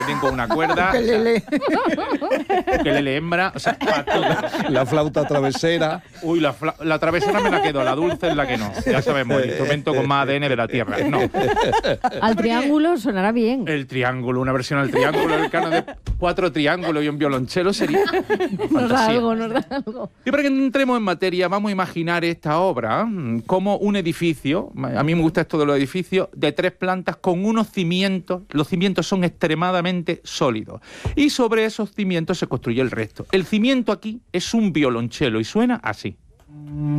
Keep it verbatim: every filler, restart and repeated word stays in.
Tengo una cuerda. Ukelele. Ukelele hembra. O sea, para todo. La flauta travesera. Uy, la, fla- la travesera me la quedo, la dulce es la que no. Ya sabemos, el instrumento con más A D N de la Tierra. No. Al triángulo sonará bien. El triángulo, una versión al triángulo, el cano de cuatro triángulos y un violonchelo sería Nos da fantasía. algo, nos da algo. Y para que entremos en materia, vamos a imaginar esta obra mm, como un edificio, a mí me gusta esto de los edificios, de tres plantas con unos cimientos, los cimientos son extremadamente sólidos, y sobre esos cimientos se construye el resto. El cimiento aquí es un violonchelo y suena así.